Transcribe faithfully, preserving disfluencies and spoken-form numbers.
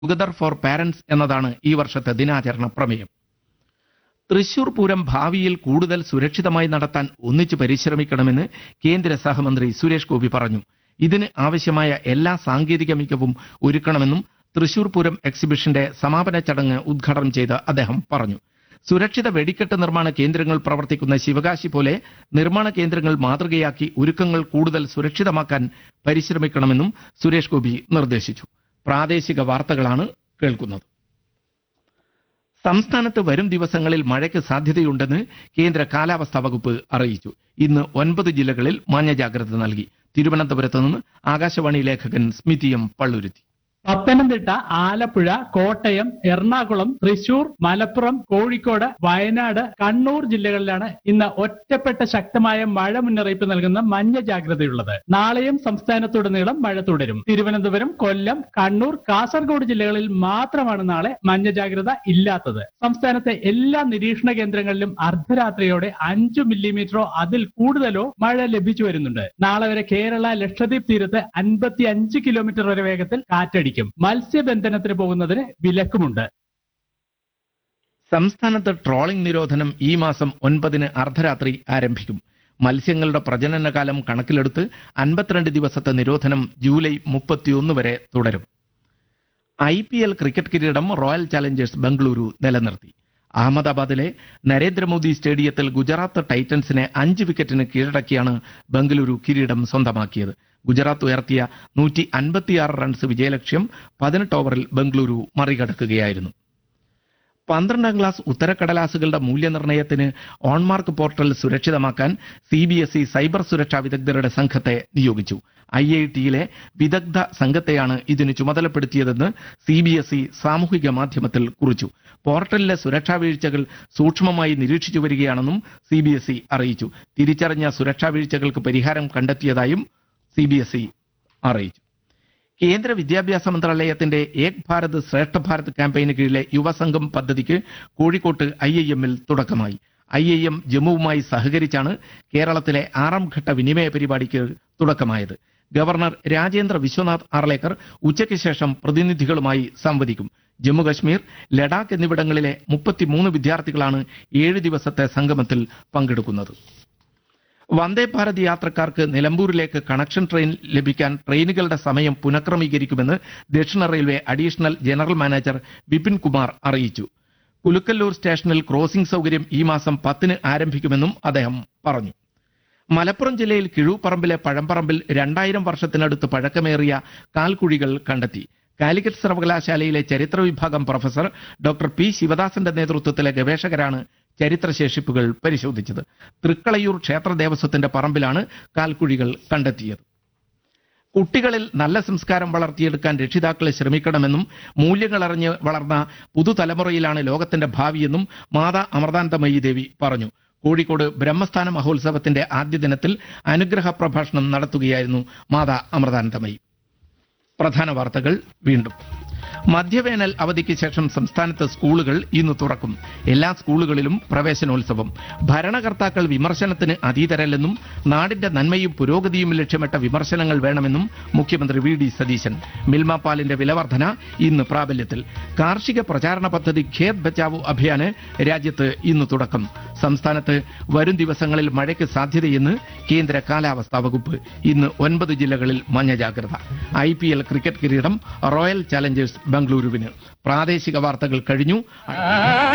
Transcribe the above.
Together for parents എന്നതാണ് ഈ വർഷത്തെ ദിനാചരണ പ്രമേയം. തൃശൂർ പൂരം ഭാവിയിൽ കൂടുതൽ സുരക്ഷിതമായി നടത്താൻ ഒന്നിച്ചു പരിശ്രമിക്കണമെന്ന് കേന്ദ്ര സഹമന്ത്രി സുരേഷ് ഗോപി പറഞ്ഞു. ഇതിന് ആവശ്യമായ എല്ലാ സാങ്കേതിക മികവും ഒരുക്കണമെന്നും തൃശൂർ പൂരം എക്സിബിഷന്റെ സമാപന ചടങ്ങ് ഉദ്ഘാടനം ചെയ്ത് അദ്ദേഹം പറഞ്ഞു. സുരക്ഷിത വെടിക്കെട്ട് നിർമ്മാണ കേന്ദ്രങ്ങൾ പ്രവർത്തിക്കുന്ന ശിവകാശി പോലെ നിർമ്മാണ കേന്ദ്രങ്ങൾ മാതൃകയാക്കി ഒരുക്കങ്ങൾ കൂടുതൽ സുരക്ഷിതമാക്കാൻ പരിശ്രമിക്കണമെന്നും സുരേഷ് ഗോപി നിർദ്ദേശിച്ചു. പ്രാദേശിക വാർത്തകളാണ് കേൾക്കുന്നത്. സംസ്ഥാനത്ത് വരും ദിവസങ്ങളിൽ മഴയ്ക്ക് സാധ്യതയുണ്ടെന്ന് കേന്ദ്ര കാലാവസ്ഥാ വകുപ്പ് അറിയിച്ചു. ഇന്ന് ഒൻപത് ജില്ലകളിൽ മഞ്ഞ ജാഗ്രത നൽകി. തിരുവനന്തപുരത്ത് നിന്ന് ആകാശവാണി ലേഖകൻ സ്മിതി എം പള്ളുരുത്തി. പത്തനംതിട്ട, ആലപ്പുഴ, കോട്ടയം, എറണാകുളം, തൃശൂർ, മലപ്പുറം, കോഴിക്കോട്, വയനാട്, കണ്ണൂർ ജില്ലകളിലാണ് ഇന്ന് ഒറ്റപ്പെട്ട ശക്തമായ മഴ മുന്നറിയിപ്പ് നൽകുന്ന മഞ്ഞ ജാഗ്രതയുള്ളത്. നാളെയും സംസ്ഥാനത്തുടനീളം മഴ തുടരും. തിരുവനന്തപുരം, കൊല്ലം, കണ്ണൂർ, കാസർഗോഡ് ജില്ലകളിൽ മാത്രമാണ് നാളെ മഞ്ഞ ജാഗ്രത ഇല്ലാത്തത്. സംസ്ഥാനത്തെ എല്ലാ നിരീക്ഷണ കേന്ദ്രങ്ങളിലും അർദ്ധരാത്രിയോടെ അഞ്ചു മില്ലിമീറ്ററോ അതിൽ കൂടുതലോ മഴ ലഭിച്ചു വരുന്നുണ്ട്. നാളെ വരെ കേരള ലക്ഷദ്വീപ് തീരത്ത് അൻപത്തി അഞ്ച് കിലോമീറ്റർ വരെ വേഗത്തിൽ കാറ്റടിക്കും. മത്സ്യബന്ധനത്തിന് പോകുന്നതിന് വിലക്കുമുണ്ട്. സംസ്ഥാനത്ത് ട്രോളിംഗ് നിരോധനം ഈ മാസം ഒൻപതിന് അർദ്ധരാത്രി ആരംഭിക്കും. മത്സ്യങ്ങളുടെ പ്രജനനകാലം കണക്കിലെടുത്ത് അൻപത്തിരണ്ട് ദിവസത്തെ നിരോധനം ജൂലൈ മുപ്പത്തിയൊന്ന് വരെ തുടരും. ഐ പി എൽ ക്രിക്കറ്റ് കിരീടം റോയൽ ചാലഞ്ചേഴ്സ് ബംഗളൂരു നിലനിർത്തി. അഹമ്മദാബാദിലെ നരേന്ദ്രമോദി സ്റ്റേഡിയത്തിൽ ഗുജറാത്ത് ടൈറ്റൻസിനെ അഞ്ച് വിക്കറ്റിന് കീഴടക്കിയാണ് ബംഗളൂരു കിരീടം സ്വന്തമാക്കിയത്. ഗുജറാത്ത് ഉയർത്തിയ നൂറ്റി അൻപത്തിയാറ് റൺസ് വിജയലക്ഷ്യം പതിനെട്ട് ഓവറിൽ ബംഗളൂരു മറികടക്കുകയായിരുന്നു. പന്ത്രണ്ടാം ക്ലാസ് ഉത്തരക്കടലാസുകളുടെ മൂല്യനിർണ്ണയത്തിന് ഓൺമാർക്ക് പോർട്ടൽ സുരക്ഷിതമാക്കാൻ C B S E cyber സുരക്ഷാ വിദഗ്ധരുടെ സംഘത്തെ നിയോഗിച്ചു. ഐ ഐ ടിയിലെ വിദഗ്ധ സംഘത്തെയാണ് ഇതിന് ചുമതലപ്പെടുത്തിയതെന്ന് സി ബി എസ് ഇ സാമൂഹിക മാധ്യമത്തിൽ കുറിച്ചു. പോർട്ടലിലെ സുരക്ഷാ വീഴ്ചകൾ സൂക്ഷ്മമായി നിരീക്ഷിച്ചു വരികയാണെന്നും സി ബി എസ് ഇ അറിയിച്ചു. തിരിച്ചറിഞ്ഞ സുരക്ഷാ വീഴ്ചകൾക്ക് പരിഹാരം കണ്ടെത്തിയതായും സി ബി എസ് ഇ അറിയിച്ചു. കേന്ദ്ര വിദ്യാഭ്യാസ മന്ത്രാലയത്തിന്റെ ഏക് ഭാരത് ശ്രേഷ്ഠ ഭാരത് ക്യാമ്പയിന് കീഴിലെ യുവസംഘം പദ്ധതിക്ക് കോഴിക്കോട്ട് ഐ ഐ എമ്മിൽ തുടക്കമായി. ഐ ഐ എം ജമ്മുവുമായി സഹകരിച്ചാണ് കേരളത്തിലെ ആറാം ഘട്ട വിനിമയ പരിപാടിക്ക് തുടക്കമായത്. ഗവർണർ രാജേന്ദ്ര വിശ്വനാഥ് ആർലേക്കർ ഉച്ചയ്ക്ക് ശേഷം പ്രതിനിധികളുമായി സംവദിക്കും. ജമ്മുകശ്മീർ, ലഡാക്ക് എന്നിവിടങ്ങളിലെ മുപ്പത്തിമൂന്ന് വിദ്യാർത്ഥികളാണ് ഏഴ് ദിവസത്തെ സംഗമത്തിൽ പങ്കെടുക്കുന്നത്. വന്ദേ ഭാരത് യാത്രക്കാർക്ക് നിലമ്പൂരിലേക്ക് കണക്ഷൻ ട്രെയിൻ ലഭിക്കാൻ ട്രെയിനുകളുടെ സമയം പുനഃക്രമീകരിക്കുമെന്ന് ദക്ഷിണ railway additional general manager Vipin Kumar അറിയിച്ചു. കുലുക്കല്ലൂർ സ്റ്റേഷനിൽ ക്രോസിംഗ് സൗകര്യം ഈ മാസം പത്തിന് ആരംഭിക്കുമെന്നും അദ്ദേഹം പറഞ്ഞു. മലപ്പുറം ജില്ലയിൽ കിഴൂപ്പറമ്പിലെ പഴമ്പറമ്പിൽ രണ്ടായിരം വർഷത്തിനടുത്ത് പഴക്കമേറിയ കാൽക്കുഴികൾ കണ്ടെത്തി. കാലിക്കറ്റ് സർവകലാശാലയിലെ ചരിത്ര വിഭാഗം പ്രൊഫസർ ഡോക്ടർ പി ശിവദാസന്റെ നേതൃത്വത്തിലെ ഗവേഷകരാണ് ചരിത്രശേഷിപ്പുകൾ പരിശോധിച്ചത്. തൃക്കളയൂർ ക്ഷേത്ര ദേവസ്വത്തിന്റെ പറമ്പിലാണ് കാൽക്കുഴികൾ കണ്ടെത്തിയത്. കുട്ടികളിൽ നല്ല സംസ്കാരം വളർത്തിയെടുക്കാൻ രക്ഷിതാക്കൾ ശ്രമിക്കണമെന്നും മൂല്യങ്ങൾ അറിഞ്ഞ് വളർന്ന പുതുതലമുറയിലാണ് ലോകത്തിന്റെ ഭാവിയെന്നും മാതാ അമൃതാനന്ദമയി ദേവി പറഞ്ഞു. കോഴിക്കോട് ബ്രഹ്മസ്ഥാന മഹോത്സവത്തിന്റെ ആദ്യ ദിനത്തിൽ അനുഗ്രഹ പ്രഭാഷണം നടത്തുകയായിരുന്നു മാതാ അമൃതാനന്ദമയി. പ്രധാന വാർത്തകൾ വീണ്ടും. മധ്യവേനൽ അവധിക്ക് ശേഷം സംസ്ഥാനത്ത് സ്കൂളുകൾ ഇന്ന് തുറക്കും. എല്ലാ സ്കൂളുകളിലും പ്രവേശനോത്സവം. ഭരണകർത്താക്കൾ വിമർശനത്തിന് അതീതരല്ലെന്നും നാടിന്റെ നന്മയും പുരോഗതിയും ലക്ഷ്യമിട്ട വിമർശനങ്ങൾ വേണമെന്നും മുഖ്യമന്ത്രി വി ഡി സതീശൻ. മിൽമ പാലിന്റെ വിലവർധന ഇന്ന് പ്രാബല്യത്തിൽ. കാർഷിക പ്രചാരണ പദ്ധതി ഖേത് ബച്ചാവോ അഭിയാന് രാജ്യത്ത് ഇന്ന് തുടക്കം. സംസ്ഥാനത്ത് വരും ദിവസങ്ങളിൽ മഴയ്ക്ക് സാധ്യതയെന്ന് കേന്ദ്ര കാലാവസ്ഥാ വകുപ്പ്. ഇന്ന് ഒൻപത് ജില്ലകളിൽ മഞ്ഞ ജാഗ്രത. ഐ പി എൽ ക്രിക്കറ്റ് കിരീടം റോയൽ ചാലഞ്ചേഴ്സ് ബംഗളൂരുവിന്. പ്രാദേശിക വാർത്തകൾ കഴിഞ്ഞു.